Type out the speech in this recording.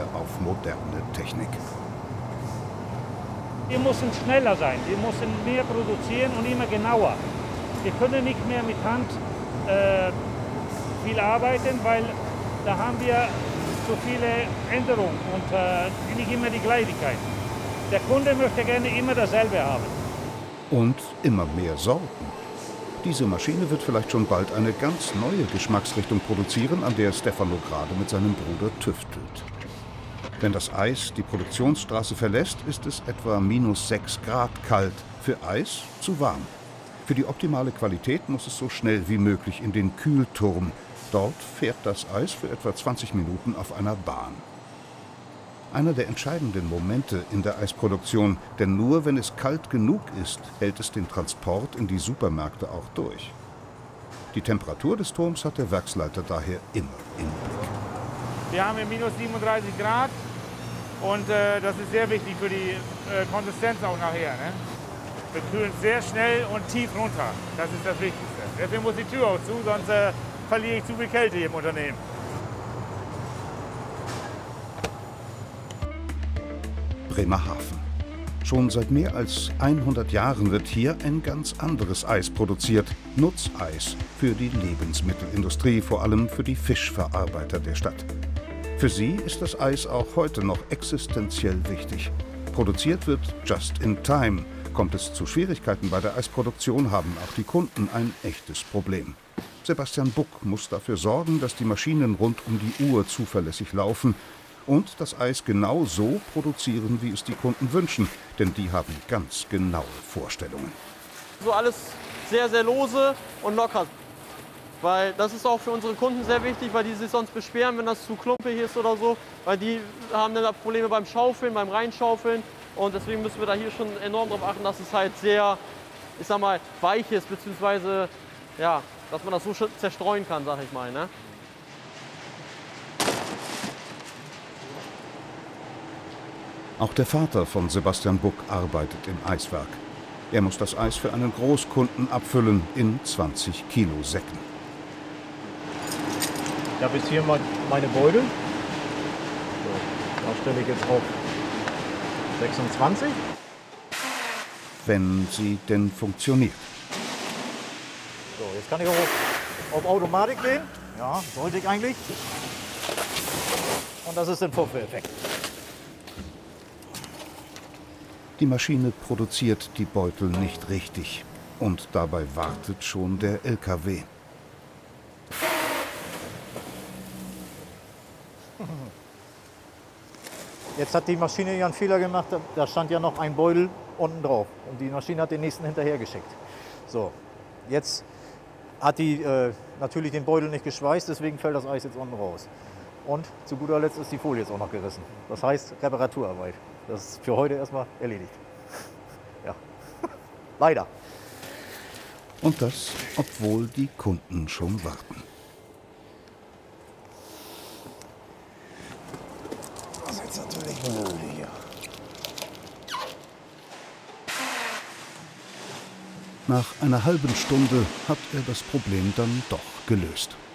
mehr auf moderne Technik. Wir müssen schneller sein, wir müssen mehr produzieren und immer genauer. Wir können nicht mehr mit Hand viel arbeiten, weil da haben wir zu viele Änderungen und nicht immer die Gleichheit. Der Kunde möchte gerne immer dasselbe haben. Und immer mehr Sorten. Diese Maschine wird vielleicht schon bald eine ganz neue Geschmacksrichtung produzieren, an der Stefano gerade mit seinem Bruder tüftelt. Wenn das Eis die Produktionsstraße verlässt, ist es etwa -6 Grad kalt. Für Eis zu warm. Für die optimale Qualität muss es so schnell wie möglich in den Kühlturm. Dort fährt das Eis für etwa 20 Minuten auf einer Bahn. Einer der entscheidenden Momente in der Eisproduktion, denn nur wenn es kalt genug ist, hält es den Transport in die Supermärkte auch durch. Die Temperatur des Turms hat der Werksleiter daher immer im Blick. Wir haben hier -37 Grad und das ist sehr wichtig für die Konsistenz auch nachher. Ne? Wir kühlen sehr schnell und tief runter. Das ist das Wichtigste. Deswegen muss die Tür auch zu, sonst verliere ich zu viel Kälte hier im Unternehmen. Bremerhaven. Schon seit mehr als 100 Jahren wird hier ein ganz anderes Eis produziert. Nutzeis für die Lebensmittelindustrie, vor allem für die Fischverarbeiter der Stadt. Für sie ist das Eis auch heute noch existenziell wichtig. Produziert wird just in time. Kommt es zu Schwierigkeiten bei der Eisproduktion, haben auch die Kunden ein echtes Problem. Sebastian Buck muss dafür sorgen, dass die Maschinen rund um die Uhr zuverlässig laufen und das Eis genau so produzieren, wie es die Kunden wünschen, denn die haben ganz genaue Vorstellungen. So alles sehr, sehr lose und locker, weil das ist auch für unsere Kunden sehr wichtig, weil die sich sonst beschweren, wenn das zu klumpig ist oder so, weil die haben dann Probleme beim Schaufeln, beim Reinschaufeln und deswegen müssen wir da hier schon enorm darauf achten, dass es halt sehr, ich sag mal, weich ist, beziehungsweise, ja, dass man das so zerstreuen kann, sag ich mal, ne? Auch der Vater von Sebastian Buck arbeitet im Eiswerk. Er muss das Eis für einen Großkunden abfüllen in 20 Kilo Säcken. Ich habe jetzt hier meine Beutel. So, da stelle ich jetzt auf 26. Wenn sie denn funktioniert. So, jetzt kann ich auch auf Automatik gehen. Ja, sollte ich eigentlich. Und das ist ein Vorführeffekt. Die Maschine produziert die Beutel nicht richtig. Und dabei wartet schon der LKW. Jetzt hat die Maschine ja einen Fehler gemacht. Da stand ja noch ein Beutel unten drauf. Und die Maschine hat den nächsten hinterher geschickt. So, jetzt hat die natürlich den Beutel nicht geschweißt, deswegen fällt das Eis jetzt unten raus. Und zu guter Letzt ist die Folie jetzt auch noch gerissen. Das heißt Reparaturarbeit. Das ist für heute erstmal erledigt. Ja, leider. Und das, obwohl die Kunden schon warten. Das ist jetzt natürlich hier. Nach einer halben Stunde hat er das Problem dann doch gelöst.